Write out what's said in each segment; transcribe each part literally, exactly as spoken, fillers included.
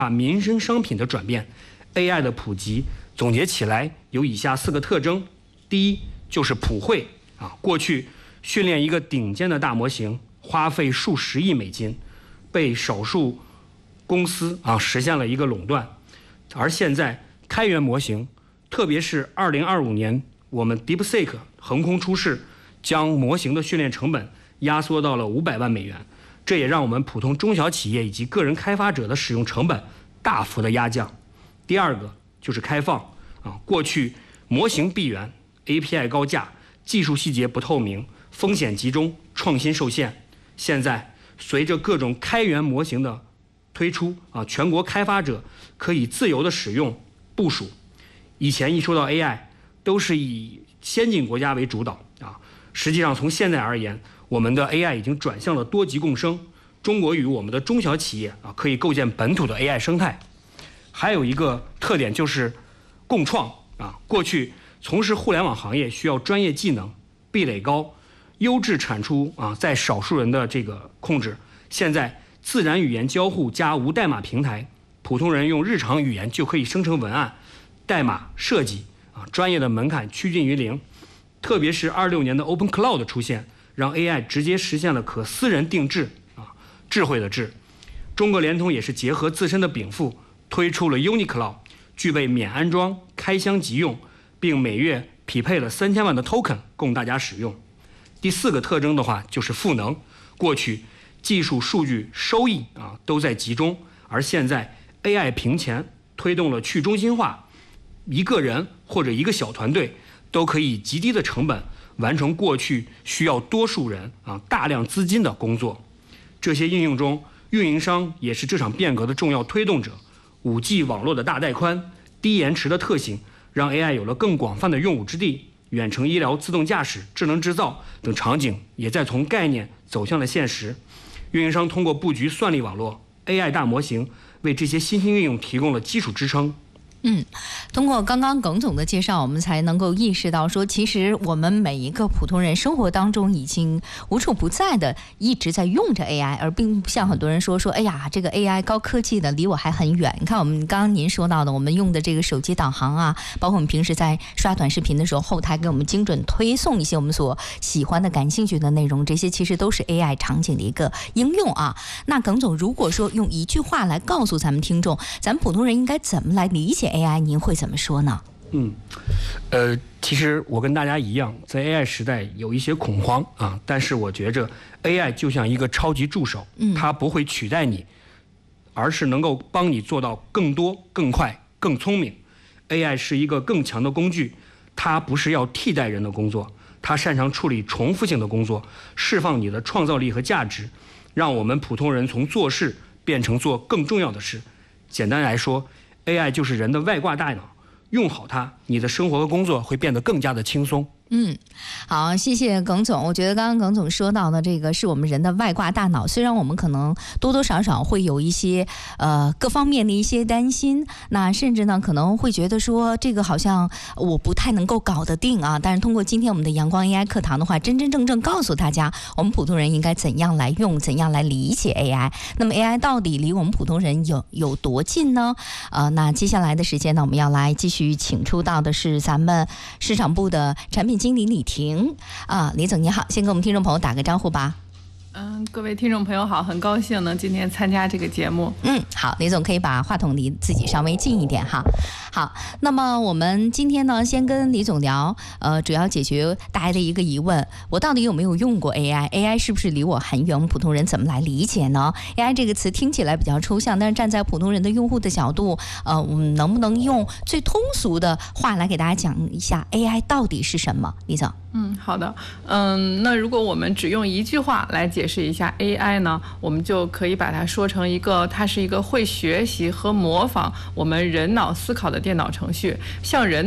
民生商品的转变 ，A I 的普及总结起来有以下四个特征：第一，就是普惠啊，过去训练一个顶尖的大模型花费数十亿美金，被少数公司啊实现了一个垄断，而现在开源模型，特别是二零二五年我们 DeepSeek 横空出世，将模型的训练成本压缩到了五百万美元。这也让我们普通中小企业以及个人开发者的使用成本大幅的压降。第二个就是开放啊，过去模型闭源 ，A P I 高价，技术细节不透明，风险集中，创新受限。现在随着各种开源模型的推出啊，全国开发者可以自由的使用部署。以前一说到 A I， 都是以先进国家为主导啊，实际上从现在而言，我们的 A I 已经转向了多极共生，中国与我们的中小企业啊，可以构建本土的 A I 生态。还有一个特点就是共创啊，过去从事互联网行业需要专业技能，壁垒高，优质产出啊在少数人的这个控制。现在自然语言交互加无代码平台，普通人用日常语言就可以生成文案，代码设计啊，专业的门槛趋近于零。特别是二六年的 Open Cloud 的出现，让 A I 直接实现了可私人定制啊，智慧的智。中国联通也是结合自身的禀赋，推出了 UniCloud， 具备免安装、开箱即用，并每月匹配了三千万的 token 供大家使用。第四个特征的话就是赋能，过去技术、数据、收益啊都在集中，而现在 A I 屏前推动了去中心化，一个人或者一个小团队都可以极低的成本完成过去需要多数人啊大量资金的工作。这些应用中，运营商也是这场变革的重要推动者。五 G 网络的大带宽、低延迟的特性，让 A I 有了更广泛的用武之地。远程医疗、自动驾驶、智能制造等场景也在从概念走向了现实。运营商通过布局算力网络、A I 大模型，为这些新兴应用提供了基础支撑。 嗯，通过刚刚耿总的介绍，我们才能够意识到说，其实我们每一个普通人生活当中已经无处不在的一直在用着 A I， 而并不像很多人说说，哎呀，这个 A I 高科技的离我还很远。你看我们刚刚您说到的，我们用的这个手机导航啊，包括我们平时在刷短视频的时候，后台给我们精准推送一些我们所喜欢的、感兴趣的内容，这些其实都是 A I 场景的一个应用啊。那耿总，如果说用一句话来告诉咱们听众，咱们普通人应该怎么来理解A I， 您会怎么说呢？ 嗯，呃，其实我跟大家一样，在 A I 时代有一些恐慌啊，但是我觉着 A I 就像一个超级助手，嗯，它不会取代你，而是能够帮你做到更多、更快、更聪明。A I 是一个更强的工具，它不是要替代人的工作，它擅长处理重复性的工作，释放你的创造力和价值，让我们普通人从做事变成做更重要的事。简单来说， A I 就是人的外挂大脑，用好它，你的生活和工作会变得更加的轻松。 嗯，好，谢谢耿总。我觉得刚刚耿总说到的这个是我们人的外挂大脑，虽然我们可能多多少少会有一些呃各方面的一些担心，那甚至呢可能会觉得说这个好像我不太能够搞得定啊。但是通过今天我们的阳光 A I 课堂的话，真真正正告诉大家，我们普通人应该怎样来用，怎样来理解 A I。那么 A I 到底离我们普通人有有多近呢？呃，那接下来的时间呢，我们要来继续请出到的是咱们市场部的产品经理李婷啊，李总你好，先跟我们听众朋友打个招呼吧。 嗯，各位听众朋友好，很高兴能今天参加这个节目。 嗯，好，李总可以把话筒离自己稍微近一点哈。好，那么我们今天呢，先跟李总聊，呃，主要解决大家的一个疑问：我到底有没有用过 A I？A I 是不是离我很远？我们普通人怎么来理解呢 ？A I 这个词听起来比较抽象，但是站在普通人的用户的角度，呃，我们能不能用最通俗的话来给大家讲一下 A I 到底是什么？李总。 嗯，好的。嗯，那如果我们只用一句话来解释一下 A I 呢，我们就可以把它说成一个，它是一个会学习和模仿我们人脑思考的电脑程序，像人脑，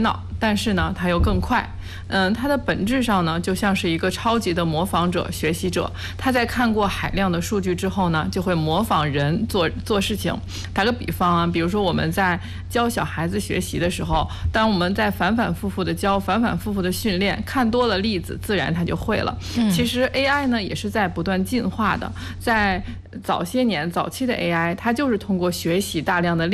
但是呢，它又更快。嗯，它的本质上呢，就像是一个超级的模仿者、学习者。他在看过海量的数据之后呢，就会模仿人做做事情。打个比方啊，比如说我们在教小孩子学习的时候，当我们在反反复复的教、反反复复的训练，看多了例子，自然他就会了。嗯、其实 A I 呢，也是在不断进化的。在早些年、早期的 A I， 它就是通过学习大量的例